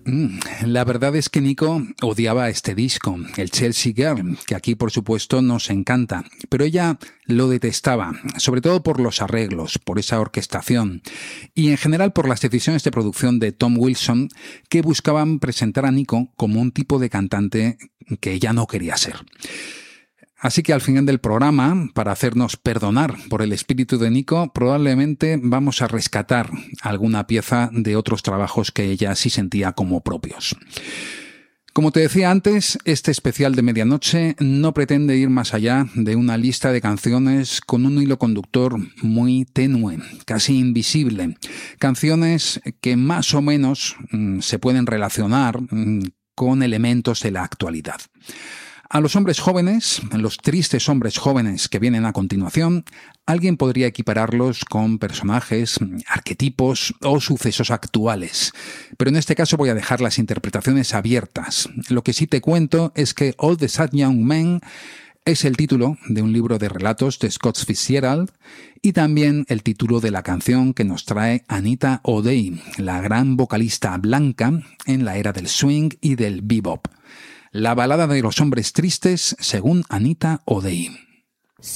La verdad es que Nico odiaba este disco, el Chelsea Girl, que aquí por supuesto nos encanta, pero ella lo detestaba, sobre todo por los arreglos, por esa orquestación y en general por las decisiones de producción de Tom Wilson, que buscaban presentar a Nico como un tipo de cantante que ella no quería ser. Así que al final del programa, para hacernos perdonar por el espíritu de Nico, probablemente vamos a rescatar alguna pieza de otros trabajos que ella sí sentía como propios. Como te decía antes, este especial de medianoche no pretende ir más allá de una lista de canciones con un hilo conductor muy tenue, casi invisible. Canciones que más o menos se pueden relacionar con elementos de la actualidad. A los hombres jóvenes, los tristes hombres jóvenes que vienen a continuación, alguien podría equipararlos con personajes, arquetipos o sucesos actuales. Pero en este caso voy a dejar las interpretaciones abiertas. Lo que sí te cuento es que All the Sad Young Men es el título de un libro de relatos de Scott Fitzgerald y también el título de la canción que nos trae Anita O'Day, la gran vocalista blanca en la era del swing y del bebop. La balada de los hombres tristes según Anita O'Day.